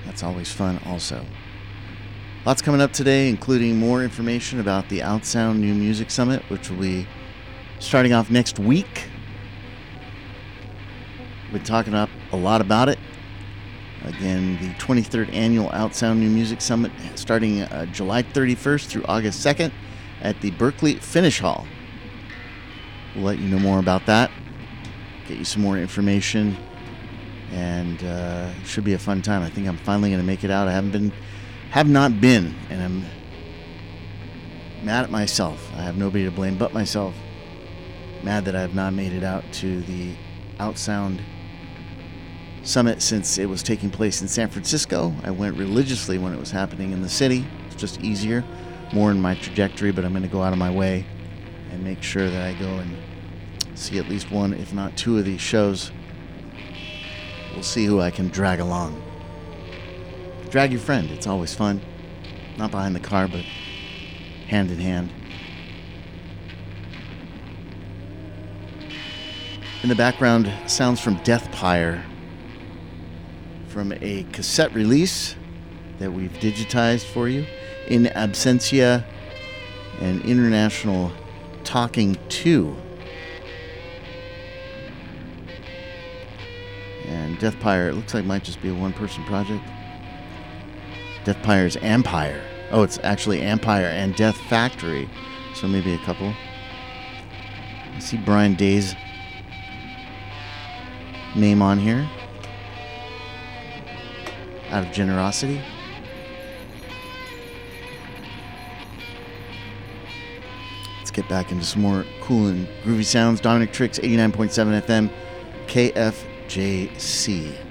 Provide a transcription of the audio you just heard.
That's always fun also. Lots coming up today, including more information about the Outsound New Music Summit, which will be starting off next week. We've been talking up a lot about it. Again, the 23rd Annual Outsound New Music Summit starting July 31st through August 2nd at the Berkeley Finish Hall. We'll let you know more about that, get you some more information, and it should be a fun time. I think I'm finally going to make it out. I have not been, and I'm mad at myself. I have nobody to blame but myself. Mad that I have not made it out to the Outsound Summit since it was taking place in San Francisco. I went religiously when it was happening in the city. It's just easier, more in my trajectory, but I'm going to go out of my way and make sure that I go and see at least one, if not two of these shows. We'll see who I can drag along. Drag your friend. It's always fun. Not behind the car, but hand in hand. In the background, sounds from Deathpire, from a cassette release that we've digitized for you. In Absentia, and International Talking 2. And Deathpire, it looks like it might just be a one-person project. Deathpire's Empire. Oh, it's actually Empire and Death Factory. So maybe a couple. I see Brian Day's name on here. Out of generosity. Let's get back into some more cool and groovy sounds. Dominic Tricks, 89.7 FM, KFJC.